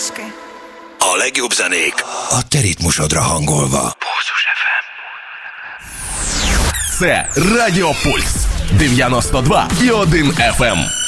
трошки. A legjobb zenék a te ritmusodra hangolva. Pulzus FM. Це Радіо Пульс 92,1 FM.